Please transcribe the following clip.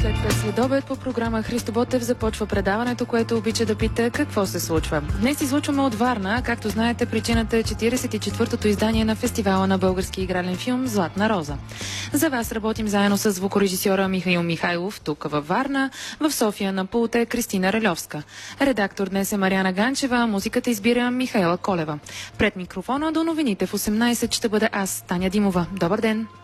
След 5 следобед по програма Христо Ботев започва предаването, което обича да пита какво се случва. Днес излучваме от Варна. Както знаете, причината е 44-тото издание на фестивала на български игрален филм «Златна роза». За вас работим заедно с звукорежисьора Михаил Михайлов, тук във Варна, в София на пулта е Кристина Ралевска. Редактор днес е Мариана Ганчева, музиката избира Михаела Колева. Пред микрофона до новините в 18 ще бъде аз, Таня Димова. Добър ден!